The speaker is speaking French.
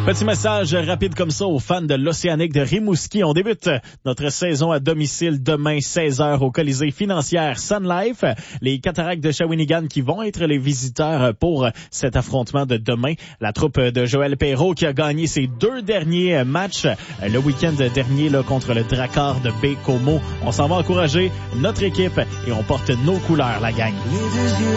Petit message rapide comme ça aux fans de l'Océanique de Rimouski. On débute notre saison à domicile demain 16h au Colisée financière Sun Life. Les Cataractes de Shawinigan qui vont être les visiteurs pour cet affrontement de demain. La troupe de Joël Perreault qui a gagné ses 2 derniers matchs le week-end dernier là, contre le Drakkar de Baie-Comeau. On s'en va encourager notre équipe et on porte nos couleurs, la gang.